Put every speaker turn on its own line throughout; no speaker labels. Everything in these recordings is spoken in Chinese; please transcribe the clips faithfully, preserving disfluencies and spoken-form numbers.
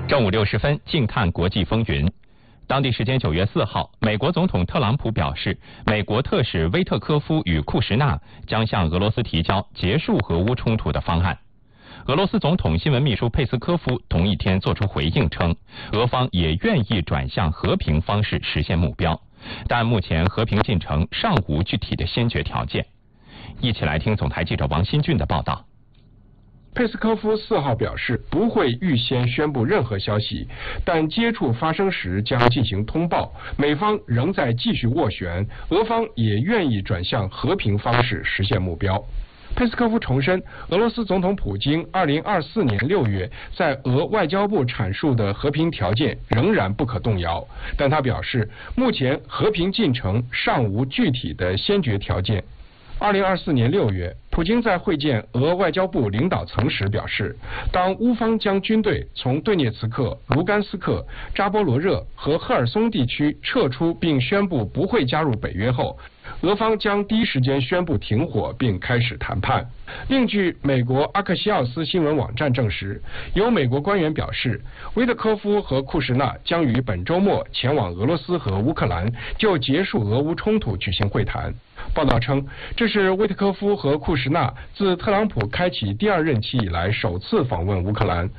正午六时分，近看国际风云。当地时间九月四号，美国总统特朗普表示，美国特使威特科夫与库什纳将向俄罗斯提交结束俄乌冲突的方案。俄罗斯总统新闻秘书佩斯科夫同一天作出回应称，俄方也愿意转向和平方式实现目标，但目前和平进程尚无具体的先决条件。一起来听总台记者王新俊的报道。
佩斯科夫四号表示，不会预先宣布任何消息，但接触发生时将进行通报。美方仍在继续斡旋，俄方也愿意转向和平方式实现目标。佩斯科夫重申，俄罗斯总统普京二零二四年六月在俄外交部阐述的和平条件仍然不可动摇，但他表示，目前和平进程尚无具体的先决条件。二零二四年六月，普京在会见俄外交部领导层时表示，当乌方将军队从顿涅茨克、卢甘斯克、扎波罗热和赫尔松地区撤出并宣布不会加入北约后，俄方将第一时间宣布停火并开始谈判。另据美国阿克西奥斯新闻网站证实，有美国官员表示，威特科夫和库什纳将于本周末前往俄罗斯和乌克兰，就结束俄乌冲突举行会谈。报道称，这是威特科夫和库什纳自特朗普开启第二任期以来首次访问乌克兰。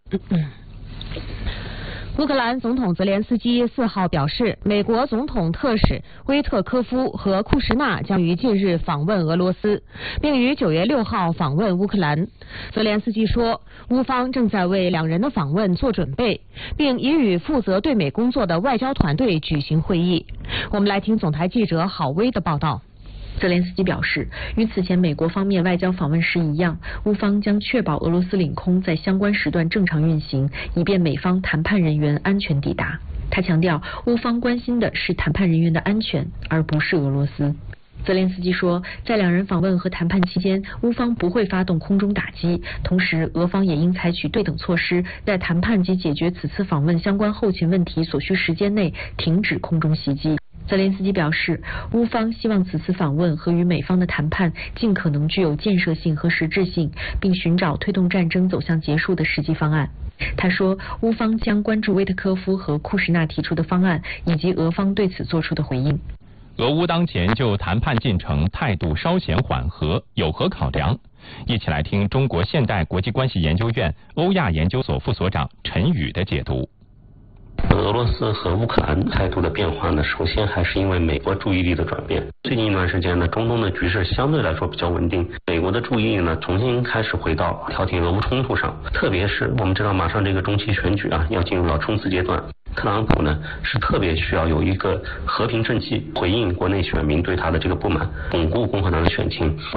乌克兰总统泽连斯基四号表示，美国总统特使威特科夫和库什纳将于近日访问俄罗斯，并于九月六号访问乌克兰。泽连斯基说，乌方正在为两人的访问做准备，并已与负责对美工作的外交团队举行会议。我们来听总台记者郝薇的报道。
泽连斯基表示，与此前美国方面外交访问时一样，乌方将确保俄罗斯领空在相关时段正常运行，以便美方谈判人员安全抵达。他强调，乌方关心的是谈判人员的安全，而不是俄罗斯。泽连斯基说，在两人访问和谈判期间，乌方不会发动空中打击，同时俄方也应采取对等措施，在谈判及解决此次访问相关后勤问题所需时间内停止空中袭击。泽连斯基表示，乌方希望此次访问和与美方的谈判尽可能具有建设性和实质性，并寻找推动战争走向结束的实际方案。他说，乌方将关注威特科夫和库什纳提出的方案，以及俄方对此做出的回应。
俄乌当前就谈判进程态度稍显缓和，有何考量？一起来听中国现代国际关系研究院欧亚研究所副所长陈宇的解读。
俄罗斯和乌克兰态度的变化呢，首先还是因为美国注意力的转变。最近一段时间呢，中东的局势相对来说比较稳定，美国的注意力呢重新开始回到调停俄乌冲突上。特别是我们知道马上这个中期选举啊要进入到冲刺阶段，特朗普呢是特别需要有一个和平政绩，回应国内选民对他的这个不满，巩固共和党的选情。